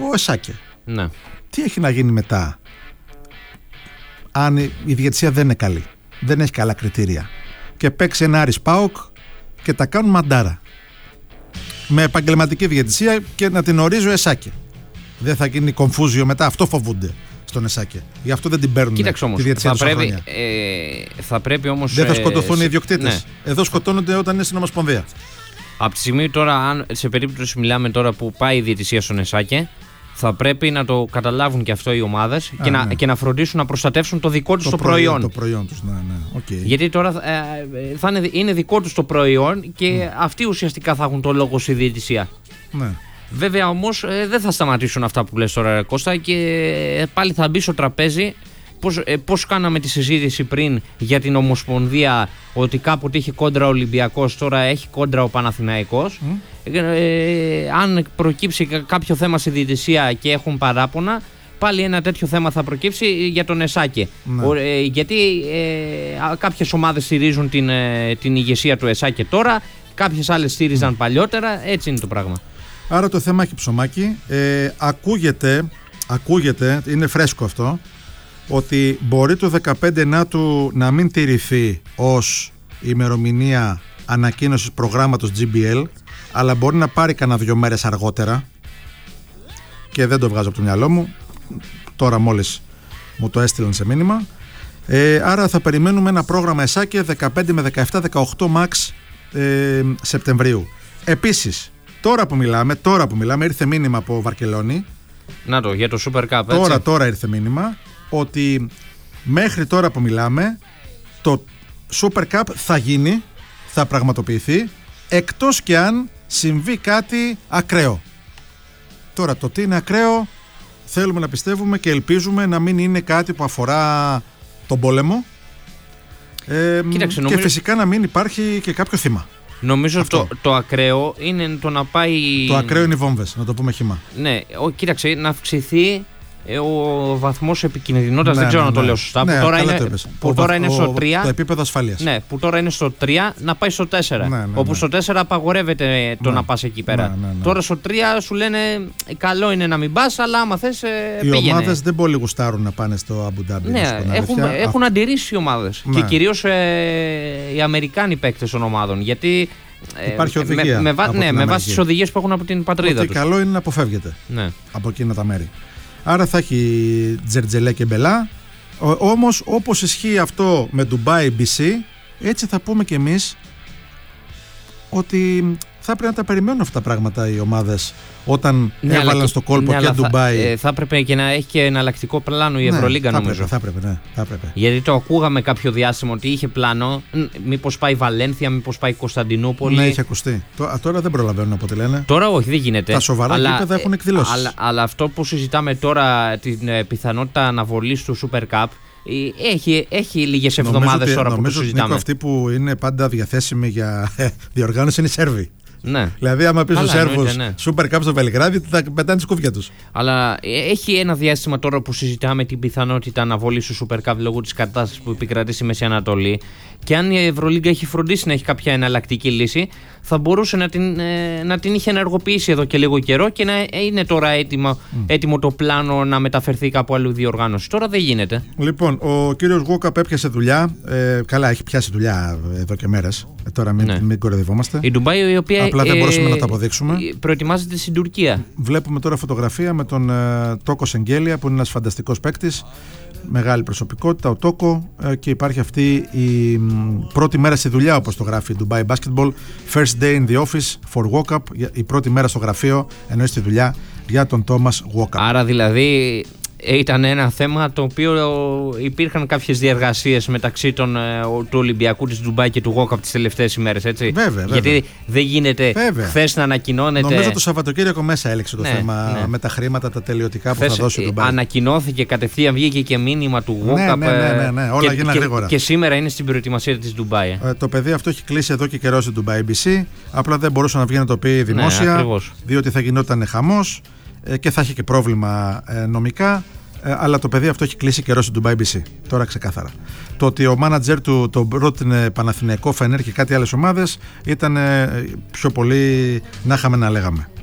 ο Εσάκε. Ναι. Τι έχει να γίνει μετά, αν η διαιτησία δεν είναι καλή, δεν έχει καλά κριτήρια, και παίξει ένα Άρης ΠΑΟΚ και τα κάνουν μαντάρα με επαγγελματική διαιτησία και να την ορίζει ο Εσάκε? Δεν θα γίνει κομφούζιο μετά? Αυτό φοβούνται στον Εσάκε. Γι' αυτό δεν την παίρνουν. Κοίταξε όμως, τη διαιτησία θα πρέπει όμως. Δεν θα σκοτωθούν οι ιδιοκτήτες. Ναι. Εδώ σκοτώνονται όταν είναι στην Ομοσπονδία. Από τη στιγμή τώρα, σε περίπτωση μιλάμε τώρα που πάει η διαιτησία στον Εσάκε, θα πρέπει να το καταλάβουν και αυτό οι ομάδες και να φροντίσουν να προστατεύσουν το δικό τους το προϊόν. Το προϊόν τους, ναι. Okay. Γιατί τώρα είναι δικό τους το προϊόν και αυτοί ουσιαστικά θα έχουν το λόγο στη διαιτησία. Ναι. Βέβαια όμως δεν θα σταματήσουν αυτά που λες τώρα, Κώστα, και πάλι θα μπει στο τραπέζι. Πώς κάναμε τη συζήτηση πριν για την Ομοσπονδία, ότι κάποτε είχε κόντρα ο Ολυμπιακός, τώρα έχει κόντρα ο Παναθηναϊκός. Αν προκύψει κάποιο θέμα στη διαιτησία και έχουν παράπονα, πάλι ένα τέτοιο θέμα θα προκύψει για τον Εσάκε. Ναι. Γιατί κάποιες ομάδες στηρίζουν την ηγεσία του Εσάκε τώρα, κάποιες άλλες στήριζαν παλιότερα, έτσι είναι το πράγμα. Άρα το θέμα έχει ψωμάκι. Ακούγεται, είναι φρέσκο αυτό, ότι μπορεί το 15 να μην τηρηθεί ως ημερομηνία ανακοίνωσης προγράμματος GBL, αλλά μπορεί να πάρει κανένα 2 μέρες αργότερα, και δεν το βγάζω από το μυαλό μου, τώρα μόλις μου το έστειλαν σε μήνυμα. Άρα θα περιμένουμε ένα πρόγραμμα Εσάκε 15 με 17-18 max Σεπτεμβρίου. Επίσης, τώρα που μιλάμε ήρθε μήνυμα από Βαρκελόνη. Να το, για το Super Cup, έτσι. Τώρα ήρθε μήνυμα ότι μέχρι τώρα που μιλάμε το Super Cup θα πραγματοποιηθεί, εκτός και αν συμβεί κάτι ακραίο. Τώρα το τι είναι ακραίο θέλουμε να πιστεύουμε και ελπίζουμε να μην είναι κάτι που αφορά τον πόλεμο. Κοίταξε, και φυσικά να μην υπάρχει και κάποιο θύμα. Νομίζω το ακραίο είναι το να πάει. Το ακραίο είναι οι βόμβες, να το πούμε χυμά. Ναι, κοίταξε, να αυξηθεί ο βαθμός επικινδυνότητας, δεν ξέρω να το λέω σωστά. Ναι, που τώρα είναι στο 3. Το επίπεδο ασφαλείας. Ναι, που τώρα είναι στο 3, να πάει στο 4. Όπου στο 4 απαγορεύεται το να πας εκεί πέρα. Τώρα στο 3 σου λένε καλό είναι να μην πας, αλλά άμα θες πήγαινε. Οι ομάδες δεν πολύ γουστάρουν να πάνε στο Αμπουντάμπι. Ναι, έχουν αντιρρήσει οι ομάδες. Και κυρίως οι Αμερικάνοι παίκτες των ομάδων. Γιατί. Υπάρχει οδηγία. Με βάση τις οδηγίες που έχουν από την πατρίδα τους. Καλό είναι να αποφεύγεται από εκείνα τα μέρη. Άρα θα έχει τζερτζελέ και μπελά. Όμως όπως ισχύει αυτό με Dubai BC, έτσι θα πούμε και εμείς ότι θα πρέπει να τα περιμένουν αυτά τα πράγματα οι ομάδες όταν έβαλαν στο κόλπο και Dubai. Θα έπρεπε και να έχει και εναλλακτικό πλάνο η Ευρωλίγκα, νομίζω. Θα έπρεπε. Γιατί το ακούγαμε κάποιο διάστημα ότι είχε πλάνο. Μήπως πάει Βαλένθια, μήπως πάει Κωνσταντινούπολη. Ναι, είχε ακουστεί. Τώρα δεν προλαβαίνουν από ό,τι λένε. Τώρα όχι, δεν γίνεται. Τα σοβαρά γήπεδα έχουν εκδηλώσεις. Αλλά αυτό που συζητάμε τώρα, την πιθανότητα αναβολής του Super Cup, έχει λίγες εβδομάδες τώρα που το συζητάμε. Νομίζω αυτοί που είναι πάντα διαθέσιμοι για διοργάνωση είναι οι Σέρβοι. Ναι. Δηλαδή, άμα πει στους Σέρβους Super Cup στο Βελιγράδι, θα πετάνε τη σκούφια τους. Αλλά έχει ένα διάστημα τώρα που συζητάμε την πιθανότητα αναβολής του Super Cup λόγω της κατάστασης που επικρατεί στη Μέση Ανατολή. Και αν η Ευρωλίγκα έχει φροντίσει να έχει κάποια εναλλακτική λύση, θα μπορούσε να την είχε ενεργοποιήσει εδώ και λίγο καιρό και να είναι τώρα έτοιμο το πλάνο να μεταφερθεί κάπου αλλού διοργάνωση. Τώρα δεν γίνεται. Λοιπόν, ο κύριος Walkup έπιασε δουλειά. Καλά, έχει πιάσει δουλειά εδώ και μέρες. Τώρα μην κοροϊδευόμαστε. Η Ντουμπάι, η οποία απλά δεν μπορούσαμε να τα αποδείξουμε. Προετοιμάζεται στην Τουρκία. Βλέπουμε τώρα φωτογραφία με τον Τόκο Σεγγέλια, που είναι ένας φανταστικός παίκτης. Μεγάλη προσωπικότητα, ο Τόκο, και υπάρχει αυτή η πρώτη μέρα στη δουλειά, όπως το γράφει η Dubai Basketball. First day in the office for Walkup. Η πρώτη μέρα στο γραφείο, ενώ στη δουλειά, για τον Τόμας Walkup. Άρα δηλαδή ήταν ένα θέμα το οποίο υπήρχαν κάποιες διεργασίες μεταξύ του Ολυμπιακού της Ντουμπάι και του Walkup τις τελευταίες ημέρες, έτσι. Βέβαια. Γιατί δεν γίνεται χθες να ανακοινώνεται. Νομίζω το Σαββατοκύριακο μέσα έλεξε το θέμα με τα χρήματα τα τελειωτικά που θα δώσει η Ντουμπάι. Ανακοινώθηκε κατευθείαν, βγήκε και μήνυμα του Walkup. Ναι, όλα γίνανε γρήγορα. Και σήμερα είναι στην προετοιμασία της Ντουμπάι. Το παιδί αυτό έχει κλείσει εδώ και καιρό στην Dubai BC. Απλά δεν μπορούσε να βγει να το πει δημόσια, διότι θα γινόταν χαμός και θα είχε και πρόβλημα νομικά. Αλλά το παιδί αυτό έχει κλείσει καιρό στην Dubai BC. Τώρα ξεκάθαρα. Το ότι ο μάνατζερ του τον πρότεινε Παναθηναϊκό, Φενέρ και κάτι άλλες ομάδες ήταν πιο πολύ να είχαμε να λέγαμε.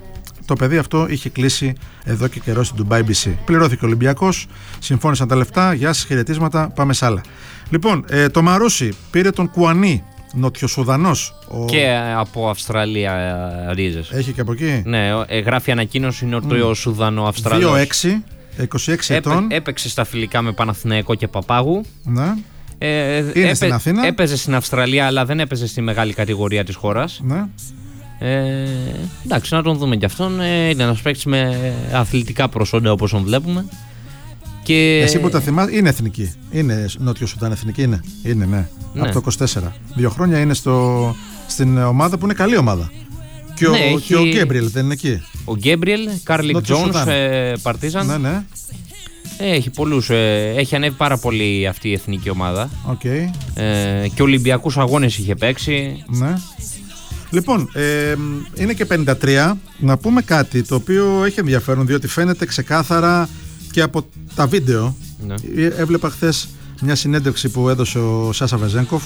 το παιδί αυτό είχε κλείσει εδώ και καιρό στην Dubai BC. Πληρώθηκε ο Ολυμπιακός, συμφώνησαν τα λεφτά, γεια σας, χαιρετίσματα, πάμε σ' άλλα. Λοιπόν, το Μαρούσι πήρε τον Κουανί, Νοτιοσουδανός. Και από Αυστραλία ρίζες. Έχει και από εκεί. Ναι, γράφει ανακοίνωση Νοτιοσουδανο-Αυστραλός. 2-6, 26 ετών. Έπαιξε στα φιλικά με Παναθηναϊκό και Παπάγου. Ναι. Είναι στην Αθήνα. Έπαιζε στην Αυστραλία, αλλά δεν έπαιζε στη μεγάλη κατηγορία της χώρας. Ναι. Εντάξει, να τον δούμε κι αυτόν. Είναι ένας παίκτης με αθλητικά προσόντα, όπως τον βλέπουμε. Και... Εσύ που τα θυμάσαι, είναι εθνική. Είναι Νότιο Σουδάν εθνική, είναι ναι. Από το 24. 2 χρόνια είναι στην ομάδα που είναι καλή ομάδα. Και, ναι, και ο Γκέμπριελ δεν είναι εκεί. Ο Γκέμπριελ, Κάρλικ Τζόνς, Παρτίζαν. Ναι, ναι. Έχει πολλούς. Έχει ανέβει πάρα πολύ αυτή η εθνική ομάδα. Okay. Και Ολυμπιακούς αγώνες είχε παίξει. Ναι. Λοιπόν, είναι και 53. Να πούμε κάτι το οποίο έχει ενδιαφέρον, διότι φαίνεται ξεκάθαρα και από τα βίντεο. Ναι. Έβλεπα χθες μια συνέντευξη που έδωσε ο Σάσα Βεζένκοφ.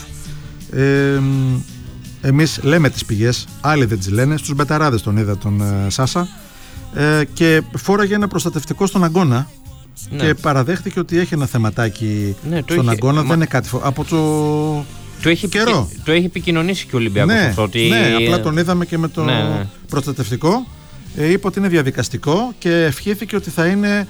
Εμείς λέμε τις πηγές, άλλοι δεν τις λένε. Στους μπεταράδες τον είδα τον Σάσα. Και φόραγε ένα προστατευτικό στον αγώνα. Ναι. Και παραδέχτηκε ότι έχει ένα θεματάκι στον αγώνα. Δεν είναι κάτι από το έχει καιρό. Το έχει επικοινωνήσει και ο Ολυμπιακός αυτό. Ότι... Ναι, απλά τον είδαμε και με το προστατευτικό. Είπε ότι είναι διαδικαστικό και ευχήθηκε ότι θα είναι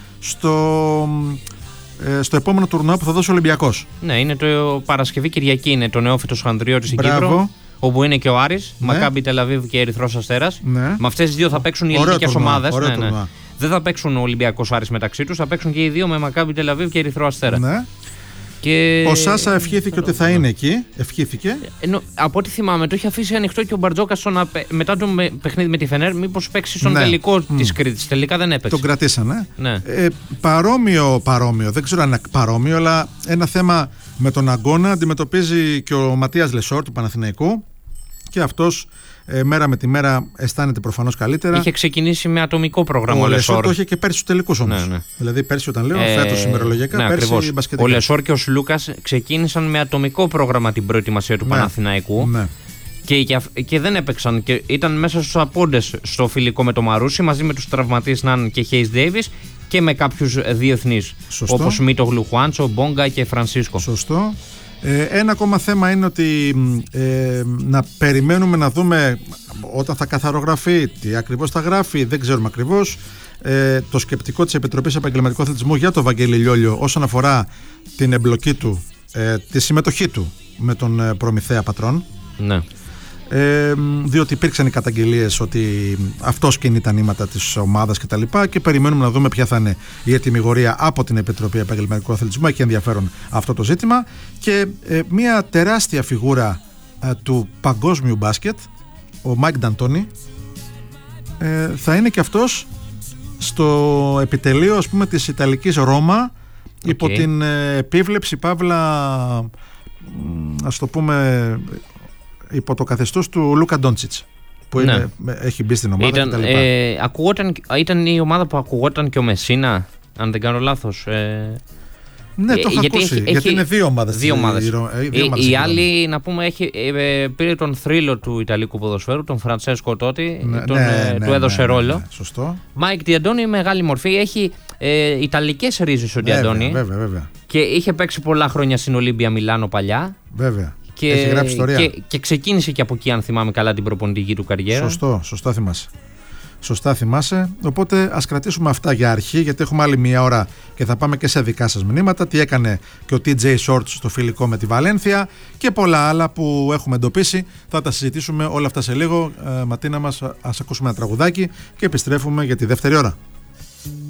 στο επόμενο τουρνουά που θα δώσει ο Ολυμπιακός. Ναι, είναι το Παρασκευή Κυριακή, είναι το Νεόφυτος Ανδριώτης στην Κύπρο, όπου είναι και ο Άρης, Μακάμπι Τελαβίβ και Ερυθρός Αστέρας. Ναι. Με αυτές τις δύο θα παίξουν οι ελληνικές ομάδες. Ναι. Δεν θα παίξουν ο Ολυμπιακός Άρης μεταξύ τους, θα παίξουν και οι δύο με Μακάμπι Τελαβίβ και Ερυθρό Αστέρα. Ναι. Και... Ο Σάσα ευχήθηκε ότι θα είναι εκεί. Ευχήθηκε. Από ό,τι θυμάμαι, το είχε αφήσει ανοιχτό και ο Μπαρτζόκας μετά το παιχνίδι με τη Φενέρ, μήπως παίξει στον τελικό της Κρήτης. Τελικά δεν έπαιξε. Τον κρατήσανε. Ναι. Παρόμοιο, δεν ξέρω αν είναι παρόμοιο, αλλά ένα θέμα με τον αγώνα αντιμετωπίζει και ο Ματίας Λεσόρ του Παναθηναϊκού. Και αυτός μέρα με τη μέρα αισθάνεται προφανώς καλύτερα. Είχε ξεκινήσει με ατομικό πρόγραμμα ο Λεσόρ. Το είχε και πέρσι στους τελικούς όμως. Ναι. Δηλαδή πέρσι όταν λέω, φέτος ημερολογιακά, πέρσι μπασκετικά. Ο Λεσόρ και ο Σλούκας ξεκίνησαν με ατομικό πρόγραμμα την προετοιμασία του Παναθηναϊκού. Ναι. Και δεν έπαιξαν. Και ήταν μέσα στους απόντες στο φιλικό με το Μαρούσι, μαζί με τους τραυματίες Ναν και Χέις Ντέιβις και με κάποιους διεθνείς. Όπως Μίτογλου Χουάντσο, Μπόγκα και Φρανσίσκο. Σωστό. Ένα ακόμα θέμα είναι ότι να περιμένουμε να δούμε όταν θα καθαρογραφεί τι ακριβώς θα γράφει, δεν ξέρουμε ακριβώς. Το σκεπτικό της Επιτροπής Επαγγελματικού Αθλητισμού για τον Βαγγέλη Λιόλιο όσον αφορά την εμπλοκή του, τη συμμετοχή του με τον Προμηθέα Πατρών. Ναι. Διότι υπήρξαν οι καταγγελίες ότι αυτός κινεί τα νήματα της ομάδας κτλ. Και περιμένουμε να δούμε ποια θα είναι η ετυμηγορία από την Επιτροπή Επαγγελματικού Αθλητισμού. Έχει ενδιαφέρον αυτό το ζήτημα. Και μια τεράστια φιγούρα του παγκόσμιου μπάσκετ, ο Μάικ Νταντόνι, θα είναι και αυτός στο επιτελείο, ας πούμε, της Ιταλικής Ρώμα, υπό την επίβλεψη παύλα, ας το πούμε, υπό το καθεστώς του Λούκα Ντόντσιτς, που έχει μπει στην ομάδα ήταν η ομάδα που ακουγόταν και ο Μεσίνα, αν δεν κάνω λάθος. Ναι, το έχω ακούσει, γιατί είναι δύο ομάδες. Η άλλη, να πούμε, πήρε τον θρύλο του Ιταλικού ποδοσφαίρου, τον Φραντσέσκο Τότι, του έδωσε ρόλο. Σωστό. Μάικ Ντιαντόνι, μεγάλη μορφή, έχει ιταλικές ρίζες ο Ντιαντόνι. Βέβαια. Και είχε παίξει πολλά χρόνια στην Ολύμπια Μιλάνο παλιά. Βέβαια. Έχει γράψει ιστορία. Και ξεκίνησε και από εκεί, αν θυμάμαι καλά, την προπονητική του καριέρα. Σωστά θυμάσαι. Οπότε ας κρατήσουμε αυτά για αρχή, γιατί έχουμε άλλη μία ώρα και θα πάμε και σε δικά σας μηνύματα. Τι έκανε και ο TJ Shorts στο φιλικό με τη Βαλένθια και πολλά άλλα που έχουμε εντοπίσει. Θα τα συζητήσουμε όλα αυτά σε λίγο. Ματίνα μας, ας ακούσουμε ένα τραγουδάκι και επιστρέφουμε για τη δεύτερη ώρα.